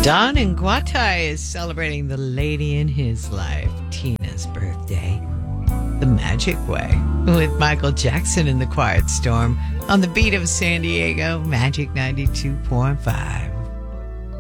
Don in Guatai is celebrating the lady in his life, Tina's birthday, the Magic Way, with Michael Jackson in the Quiet Storm on the beat of San Diego, Magic 92.5.